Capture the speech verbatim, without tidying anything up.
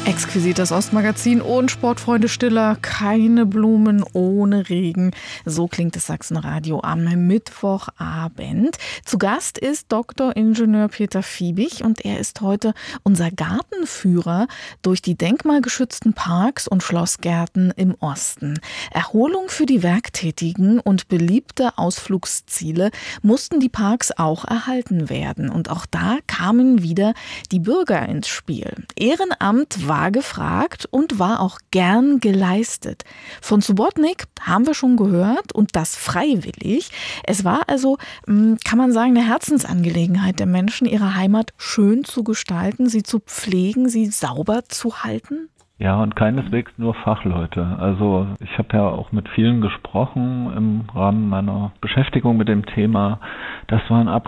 Exquisit, das Ostmagazin und Sportfreunde Stiller, keine Blumen ohne Regen. So klingt es Sachsenradio am Mittwochabend. Zu Gast ist Doktor Ingenieur Peter Fiebig und er ist heute unser Gartenführer durch die denkmalgeschützten Parks und Schlossgärten im Osten. Erholung für die Werktätigen und beliebte Ausflugsziele mussten die Parks auch erhalten werden. Und auch da kamen wieder die Bürger ins Spiel. Ehrenamt war gefragt und war auch gern geleistet. Von Subotnik haben wir schon gehört und das freiwillig. Es war also, kann man sagen, eine Herzensangelegenheit der Menschen, ihre Heimat schön zu gestalten, sie zu pflegen, sie sauber zu halten. Ja, und keineswegs nur Fachleute. Also ich habe ja auch mit vielen gesprochen im Rahmen meiner Beschäftigung mit dem Thema. Das waren ab